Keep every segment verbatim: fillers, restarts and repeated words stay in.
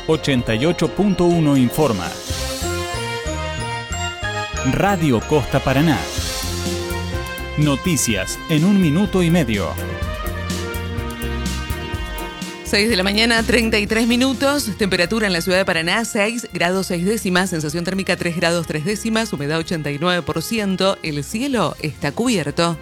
ochenta y ocho punto uno informa. Radio Costa Paraná. Noticias en un minuto y medio. seis de la mañana, treinta y tres minutos. Temperatura en la ciudad de Paraná, seis grados seis décimas. Sensación térmica, tres grados tres décimas. Humedad ochenta y nueve por ciento. El cielo está cubierto.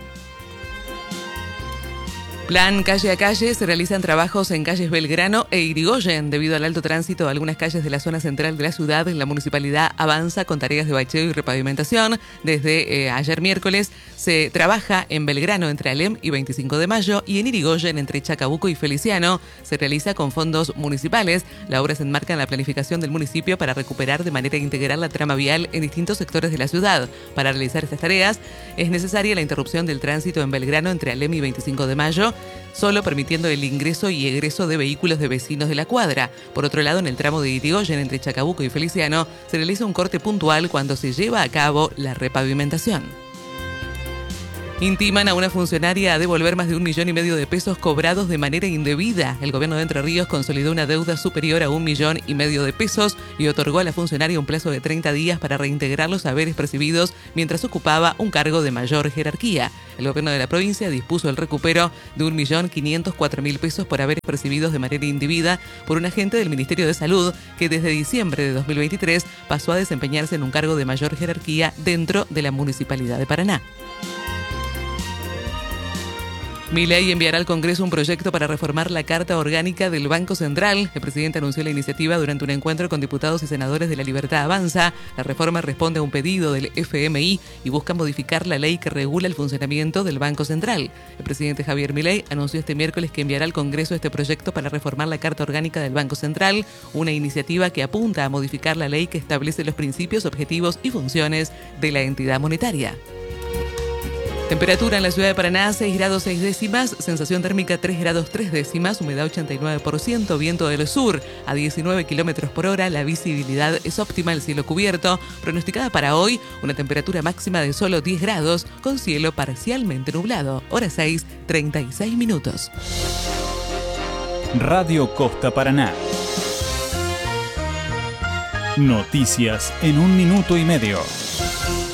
Plan calle a calle. Se realizan trabajos en calles Belgrano e Irigoyen. Debido al alto tránsito de algunas calles de la zona central de la ciudad, la municipalidad avanza con tareas de bacheo y repavimentación. Desde eh, ayer miércoles se trabaja en Belgrano entre Alem y veinticinco de mayo y en Irigoyen entre Chacabuco y Feliciano. Se realiza con fondos municipales. La obra se enmarca en la planificación del municipio para recuperar de manera integral la trama vial en distintos sectores de la ciudad. Para realizar estas tareas es necesaria la interrupción del tránsito en Belgrano entre Alem y veinticinco de mayo, solo permitiendo el ingreso y egreso de vehículos de vecinos de la cuadra. Por otro lado, en el tramo de Irigoyen entre Chacabuco y Feliciano se realiza un corte puntual cuando se lleva a cabo la repavimentación. Intiman a una funcionaria a devolver más de un millón y medio de pesos cobrados de manera indebida. El gobierno de Entre Ríos consolidó una deuda superior a un millón y medio de pesos y otorgó a la funcionaria un plazo de treinta días para reintegrar los haberes percibidos mientras ocupaba un cargo de mayor jerarquía. El gobierno de la provincia dispuso el recupero de un millón quinientos cuatro mil pesos por haberes percibidos de manera indebida por un agente del Ministerio de Salud que desde diciembre de dos mil veintitrés pasó a desempeñarse en un cargo de mayor jerarquía dentro de la Municipalidad de Paraná. Milei enviará al Congreso un proyecto para reformar la Carta Orgánica del Banco Central. El presidente anunció la iniciativa durante un encuentro con diputados y senadores de La Libertad Avanza. La reforma responde a un pedido del F M I y busca modificar la ley que regula el funcionamiento del Banco Central. El presidente Javier Milei anunció este miércoles que enviará al Congreso este proyecto para reformar la Carta Orgánica del Banco Central, una iniciativa que apunta a modificar la ley que establece los principios, objetivos y funciones de la entidad monetaria. Temperatura en la ciudad de Paraná, seis grados seis décimas, sensación térmica tres grados tres décimas, humedad ochenta y nueve por ciento, viento del sur a diecinueve kilómetros por hora, la visibilidad es óptima, el cielo cubierto, pronosticada para hoy una temperatura máxima de solo diez grados, con cielo parcialmente nublado, hora seis, treinta y seis minutos. Radio Costa Paraná. Noticias en un minuto y medio.